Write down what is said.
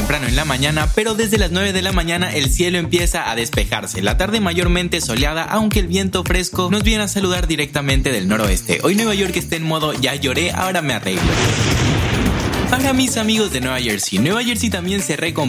temprano en la mañana, pero desde las 9 de la mañana el cielo empieza a despejarse. La tarde mayormente soleada, aunque el viento fresco nos viene a saludar directamente del noroeste. Hoy Nueva York está en modo ya lloré, ahora me arreglo. Para mis amigos de Nueva Jersey también cerré con